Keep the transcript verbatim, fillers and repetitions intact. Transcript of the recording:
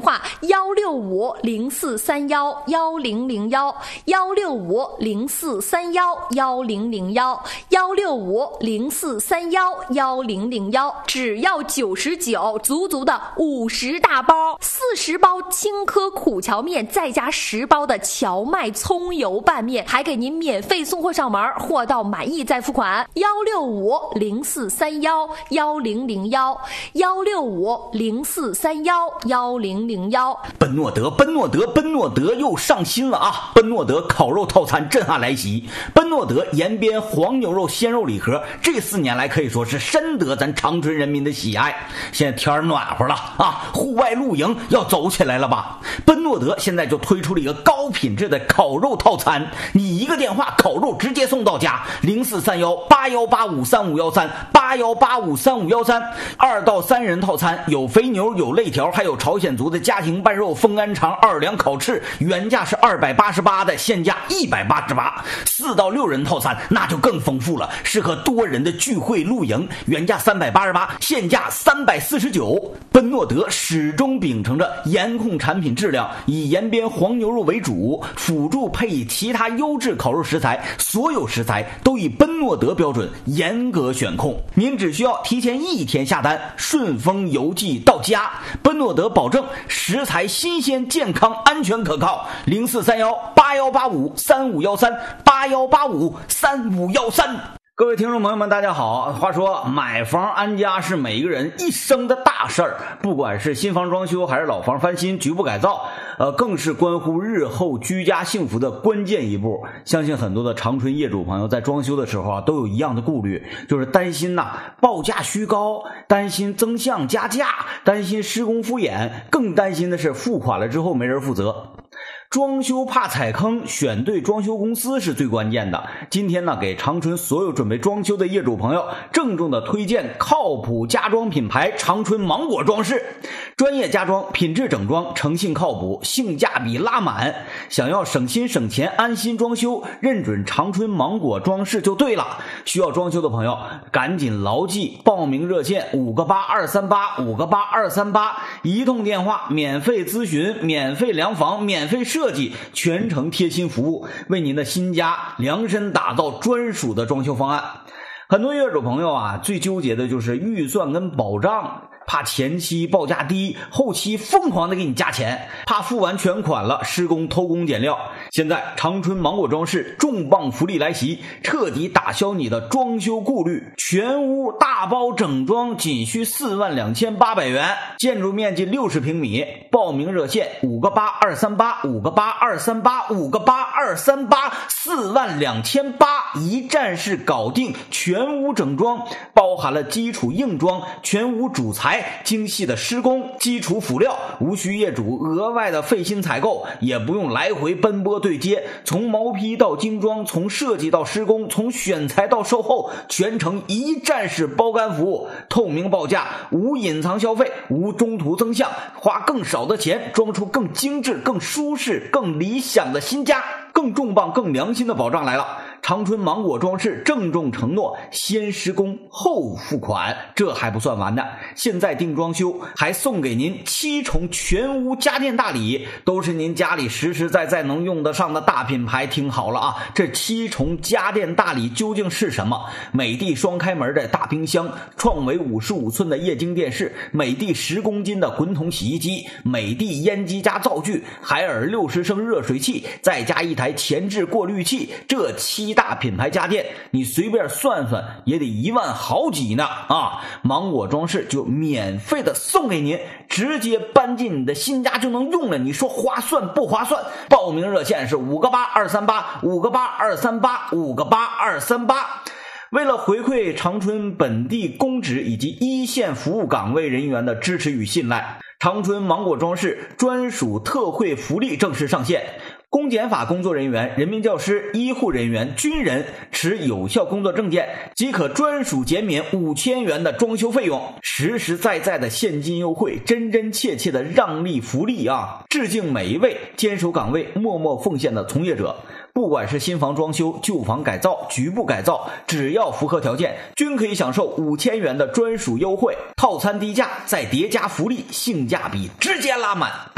话幺六五零四三幺幺零零幺幺六五零四三幺幺零零幺幺六五零四三幺幺零零幺，只要九十九，足足的五十大包，四十包青稞苦荞面，再加十包的荞麦葱油拌面，还给您免费送货上门，货到满意再付款。幺六五零四三幺幺零零幺幺六五零四三幺幺零零幺。 奔诺德，奔诺德，奔诺德又上新了啊！奔诺德烤肉套餐震撼来袭，奔诺德延边黄牛肉鲜肉礼盒，这四年来可以说是深得咱长春人民的喜爱。现在天暖和了啊，户外露营要走起来了吧？奔诺德现在就推出了一个高品质的烤肉套餐，你一个电话，烤肉直接送到家，零四三幺八幺八五三五幺三八幺八五三五幺三。二到三人套餐有肥牛，有肋条，还有朝鲜族的家庭拌肉、风干肠、奥尔良烤翅，原价是二百八十八的，现价一百八十八。四到六人套餐那就更丰富了，适合多人的聚会露营，原价三百八十八，现价三百四十九。奔诺德始终秉承着严控产品质量，以延边黄牛肉为主，辅助配以其他优质烤肉食材，所有食材都以奔诺德标准严格选控。您只需要提前一天下单，顺丰邮寄到家。奔诺德保证食材新鲜、健康、安全可靠。零四三幺八幺八五三五幺三八幺八五三五幺三。各位听众朋友们大家好，话说买房安家是每一个人一生的大事儿，不管是新房装修还是老房翻新局部改造，呃，更是关乎日后居家幸福的关键一步。相信很多的长春业主朋友在装修的时候啊，都有一样的顾虑，就是担心呐、啊、报价虚高，担心增项加价，担心施工敷衍，更担心的是付款了之后没人负责。装修怕踩坑，选对装修公司是最关键的。今天呢，给长春所有准备装修的业主朋友郑重的推荐靠谱家装品牌长春芒果装饰，专业家装，品质整装，诚信靠谱，性价比拉满。想要省心省钱，安心装修，认准长春芒果装饰就对了。需要装修的朋友赶紧牢记报名热线五个八二三八五个八二三八，一通电话免费咨询，免费量房，免费设计，全程贴心服务，为您的新家量身打造专属的装修方案。很多业主朋友啊，最纠结的就是预算跟保障，怕前期报价低，后期疯狂的给你加钱，怕付完全款了施工偷工减料。现在长春芒果装饰重磅福利来袭，彻底打消你的装修顾虑，全屋大包整装仅需四万两千八百元，建筑面积六十平米。报名热线五个八二三八五个八二三八五个八二三八，四万两千八，一站式搞定，全屋整装，包含了基础硬装、全屋主材、精细的施工、基础辅料，无需业主额外的费心采购，也不用来回奔波对接，从毛坯到精装，从设计到施工，从选材到售后，全程一站式包干服务，透明报价，无隐藏消费，无中途增项，花更少的钱装出更精致、更舒适、更理想的新家。更重磅、更良心的保障来了！长春芒果装饰郑重承诺，先施工后付款。这还不算完呢，现在定装修还送给您七重全屋家电大礼，都是您家里实实在在能用得上的大品牌。听好了啊，这七重家电大礼究竟是什么？美的双开门的大冰箱，创维五十五寸的液晶电视，美的十公斤的滚筒洗衣机，美的烟机加灶具，海尔六十升热水器，再加一台前置过滤器，这七大品牌家电你随便算算也得一万好几呢啊！芒果装饰就免费的送给您，直接搬进你的新家就能用了，你说划算不划算？报名热线是五个八二三八五个八二三八五个八二三八。为了回馈长春本地公职以及一线服务岗位人员的支持与信赖，长春芒果装饰专属特惠福利正式上线。公检法工作人员、人民教师、医护人员、军人持有效工作证件即可专属减免五千元的装修费用，实实在在的现金优惠，真真切切的让利福利啊！致敬每一位坚守岗位、默默奉献的从业者。不管是新房装修、旧房改造、局部改造，只要符合条件，均可以享受五千元的专属优惠，套餐低价再叠加福利，性价比直接拉满。